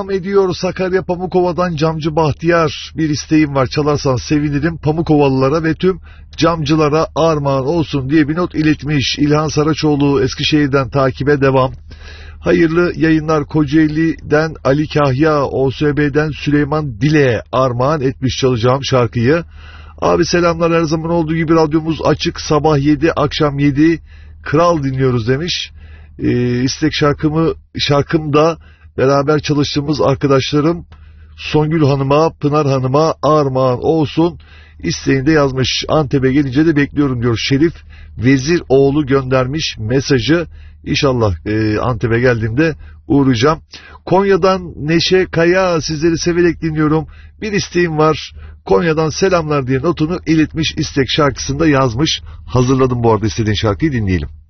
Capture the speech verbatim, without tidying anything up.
Ediyor Sakarya Pamukova'dan Camcı Bahtiyar, bir isteğim var, çalarsan sevinirim, Pamukovalılara ve tüm camcılara armağan olsun diye bir not iletmiş. İlhan Saraçoğlu Eskişehir'den takibe devam. Hayırlı yayınlar, Kocaeli'den Ali Kahya, O S B'den Süleyman Dile'ye armağan etmiş çalacağım şarkıyı. Abi selamlar, her zaman olduğu gibi radyomuz açık, sabah yedi akşam yedi kral dinliyoruz demiş. Ee, istek şarkımı şarkımda beraber çalıştığımız arkadaşlarım Songül Hanım'a, Pınar Hanım'a armağan olsun isteğinde yazmış. Antep'e gelince de bekliyorum diyor. Şerif Veziroğlu göndermiş mesajı. İnşallah e, Antep'e geldiğimde uğrayacağım. Konya'dan Neşe Kaya, sizleri severek dinliyorum. Bir isteğim var. Konya'dan selamlar diye notunu iletmiş, istek şarkısında yazmış. Hazırladım bu arada, istediğin şarkıyı dinleyelim.